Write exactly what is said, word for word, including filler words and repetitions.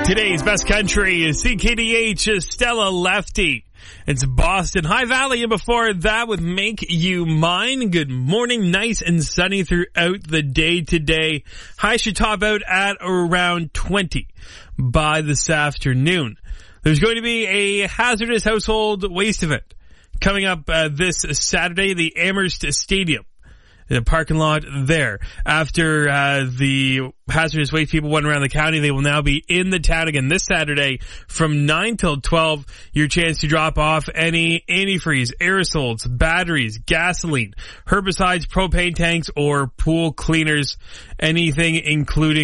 Today's best country is C K D H, Stella Lefty. It's Boston High Valley, and before that with Make You Mine. Good morning, nice and sunny throughout the day today. High should top out at around twenty by this afternoon. There's going to be a hazardous household waste event coming up uh, this Saturday, the Amherst Stadium. The parking lot there. After uh, the hazardous waste people went around the county, they will now be in the town again this Saturday from nine till twelve. Your chance to drop off any antifreeze, aerosols, batteries, gasoline, herbicides, propane tanks, or pool cleaners, anything including